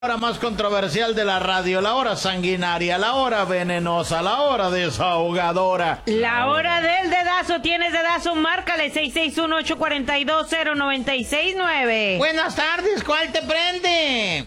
La hora más controversial de la radio, la hora sanguinaria, la hora venenosa, la hora desahogadora. La hora del dedazo. ¿Tienes dedazo? Márcale 661-842-0969. Buenas tardes, ¿cuál te prende?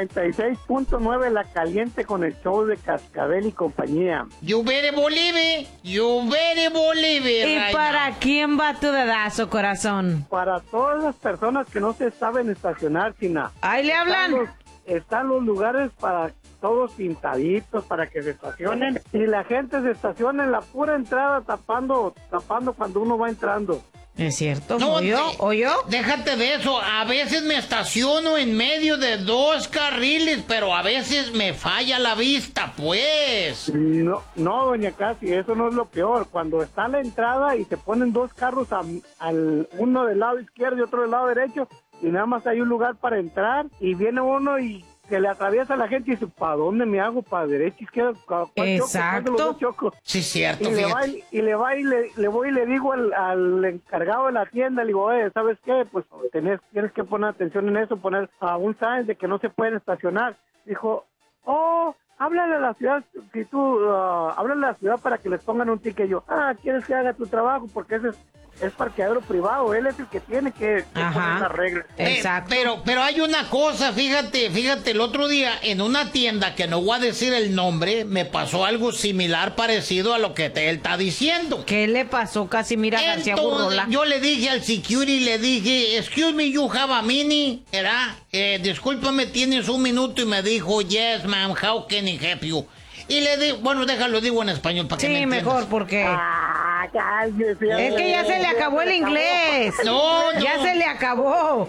96.9 La Caliente con el show de Cascabel y compañía. You better believe it, you better believe it. ¿Y right para now. quién va tu dedazo, corazón? Para todas las personas que no se saben estacionar, China. Ahí le hablan. Están los lugares para todos pintaditos para que se estacionen y la gente se estaciona en la pura entrada tapando cuando uno va entrando. ¿Es cierto? No, ¿Oyó? Déjate de eso, a veces me estaciono en medio de dos carriles, pero a veces me falla la vista, pues. No, doña Casi, eso no es lo peor. Cuando está la entrada y se ponen dos carros uno del lado izquierdo y otro del lado derecho, y nada más hay un lugar para entrar, y viene uno y se le atraviesa a la gente y dice, ¿para dónde me hago? ¿Para derecha, izquierda? ¿Cuál Exacto. choco? Sí, cierto, Y le voy y le digo al encargado de la tienda, le digo, ¿sabes qué? Pues tienes que poner atención en eso, poner a un sign de que no se pueden estacionar. Dijo, háblale a la ciudad, háblale a la ciudad para que les pongan un ticket. Yo, ¿quieres que haga tu trabajo? Porque ese es parqueadero privado, él es el que tiene que poner las reglas. Exacto. Pero hay una cosa, fíjate, el otro día en una tienda, que no voy a decir el nombre, me pasó algo similar, parecido a lo que él está diciendo. ¿Qué le pasó, Casimira García Burrola? Yo le dije al security, le dije, excuse me, you have a mini, ¿verdad? Discúlpame, tienes un minuto, y me dijo, yes, ma'am, how can I help you? Y le digo, bueno, déjalo, digo en español para que me entiendas. Sí, mejor, porque... Cállese. Es que ya se le acabó el inglés. No. Ya se le acabó.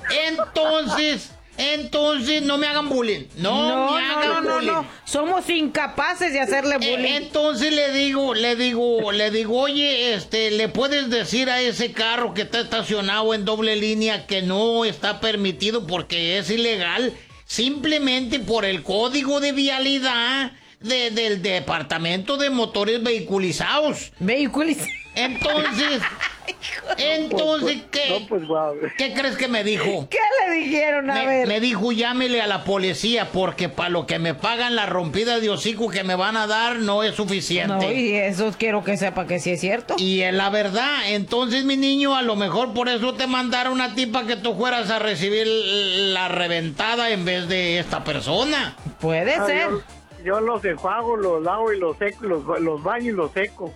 Entonces, no me hagan bullying. No me hagan bullying. No. Somos incapaces de hacerle bullying. Entonces le digo, oye, ¿le puedes decir a ese carro que está estacionado en doble línea que no está permitido porque es ilegal? Simplemente por el código de vialidad del Departamento de Motores Vehiculizados. Entonces, ¿qué crees que me dijo? ¿Qué le dijeron? A ver. Me dijo, llámele a la policía porque para lo que me pagan la rompida de hocico que me van a dar no es suficiente. No, y eso quiero que sepa que sí es cierto. Y es la verdad. Entonces, mi niño, a lo mejor por eso te mandaron una tipa que tú fueras a recibir la reventada en vez de esta persona. Puede ser. Yo los enjuago, los lavo y los seco, los baño y los seco.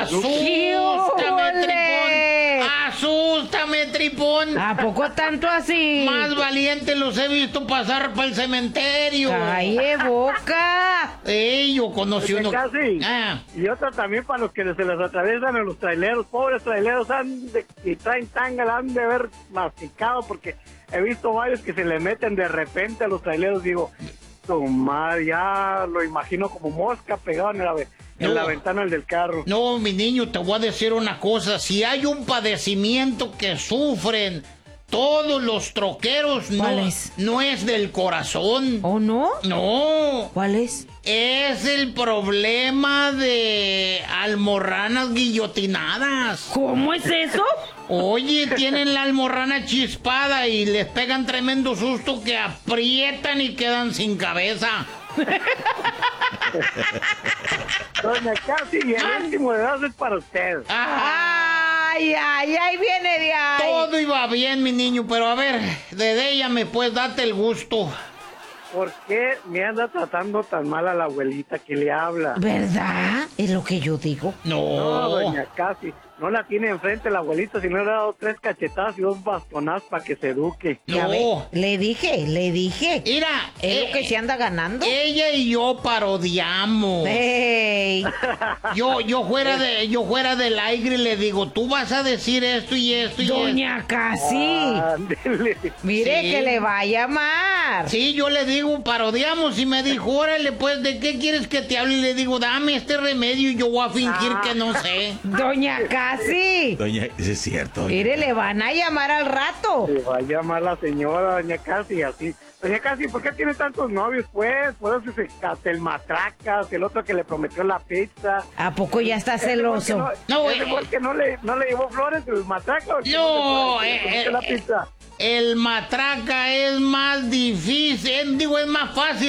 ¡Asústame, tripón! ¿A poco tanto así? Más valiente los he visto pasar para el cementerio. ¡Calle boca! Yo conocí uno. Y otra también para los que se les atraviesan a los traileros. Pobres traileros y traen tanga, han de haber masticado, porque he visto varios que se le meten de repente a los traileros. Digo, madre, ya lo imagino como mosca pegado en la ventana del carro. No, mi niño, te voy a decir una cosa. Si hay un padecimiento que sufren todos los troqueros, no es del corazón. ¿Oh, no? No. ¿Cuál es? Es el problema de almorranas guillotinadas. ¿Cómo es eso? Oye, tienen la almorrana chispada y les pegan tremendo susto que aprietan y quedan sin cabeza. Doña Casi, y el último de edad es para usted. Ay, ahí viene de ahí. Todo iba bien, mi niño, pero a ver, de ella me puedes darte el gusto. ¿Por qué me anda tratando tan mal a la abuelita que le habla? ¿Verdad? Es lo que yo digo. No, doña Casi, no la tiene enfrente la abuelita, sino le ha dado 3 cachetadas y 2 bastonazos para que se eduque. No. Le dije. Mira, es lo que se anda ganando. Ella y yo parodiamos. ¡Ey! Yo fuera del aire le digo, tú vas a decir esto y esto y Doña Casi. Mire Sí. que le va a llamar. Sí, yo le digo, parodiamos, y me dijo, órale, pues, ¿de qué quieres que te hable? Y le digo, dame este remedio y yo voy a fingir que no sé. Doña Casi. Casi. Doña, eso es cierto. Mire, le van a llamar al rato. Se va a llamar la señora, doña Casi, así. Doña Casi, ¿por qué tiene tantos novios, pues? Por eso hasta el Matracas, el otro que le prometió la pizza. ¿A poco ya está celoso? Ese fue el que no le llevó flores, el Matraca. No, la pizza. el Matraca es más difícil, es más fácil